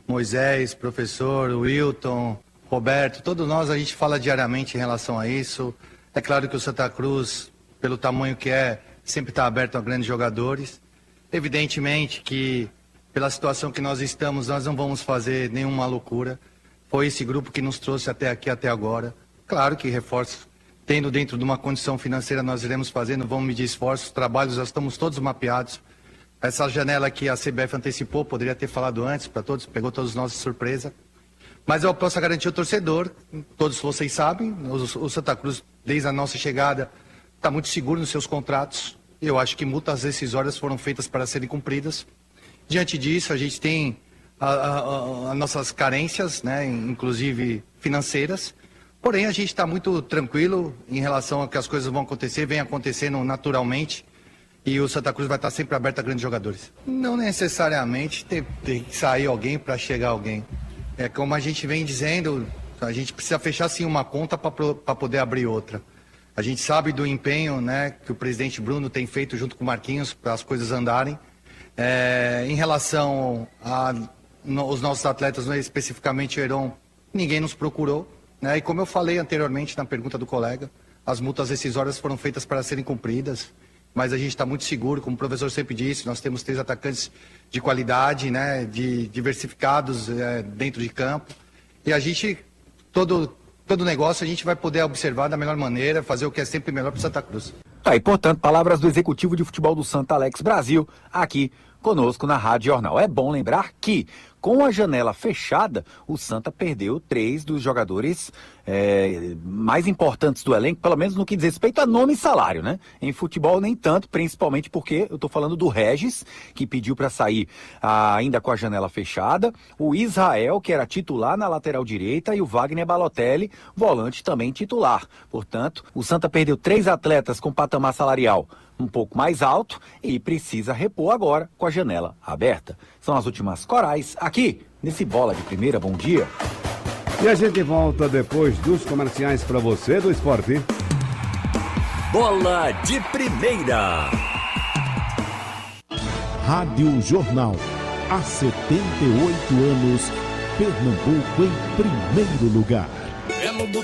Moisés, professor, Wilton, Roberto, todos nós, a gente fala diariamente em relação a isso. É claro que o Santa Cruz, pelo tamanho que é, sempre está aberto a grandes jogadores. Evidentemente que, pela situação que nós estamos, nós não vamos fazer nenhuma loucura. Foi esse grupo que nos trouxe até aqui, até agora. Claro que reforço, tendo dentro de uma condição financeira, nós iremos fazer, não vamos medir esforços, trabalhos, já estamos todos mapeados. Essa janela que a CBF antecipou, poderia ter falado antes para todos, pegou todos nós de surpresa. Mas eu posso garantir ao torcedor, todos vocês sabem, o Santa Cruz, desde a nossa chegada, está muito seguro nos seus contratos. Eu acho que multas rescisórias foram feitas para serem cumpridas. Diante disso, a gente tem as nossas carências, né, inclusive financeiras. Porém, a gente está muito tranquilo em relação a que as coisas vão acontecer, vem acontecendo naturalmente. E o Santa Cruz vai estar sempre aberto a grandes jogadores. Não necessariamente tem que sair alguém para chegar alguém. É como a gente vem dizendo, a gente precisa fechar sim uma conta para poder abrir outra. A gente sabe do empenho, né, que o presidente Bruno tem feito junto com o Marquinhos para as coisas andarem. Em relação aos nossos atletas, especificamente o Heron, ninguém nos procurou. Né? E como eu falei anteriormente na pergunta do colega, as multas rescisórias foram feitas para serem cumpridas. Mas a gente está muito seguro, como o professor sempre disse, nós temos 3 atacantes de qualidade, né, diversificados dentro de campo. E a gente, todo negócio, a gente vai poder observar da melhor maneira, fazer o que é sempre melhor para o Santa Cruz. E, portanto, palavras do executivo de futebol do Santa, Alex Brasil, aqui conosco na Rádio Jornal. É bom lembrar que, com a janela fechada, o Santa perdeu 3 dos jogadores mais importantes do elenco, pelo menos no que diz respeito a nome e salário, né? Em futebol nem tanto, principalmente porque eu estou falando do Regis, que pediu para sair ainda com a janela fechada, o Israel, que era titular na lateral direita, e o Wagner Balotelli, volante também titular. Portanto, o Santa perdeu 3 atletas com patamar salarial um pouco mais alto e precisa repor agora com a janela aberta. São as últimas corais aqui nesse Bola de Primeira. Bom dia. E a gente volta depois dos comerciais para você do esporte. Bola de Primeira. Rádio Jornal. Há 78 anos, Pernambuco em primeiro lugar. Belo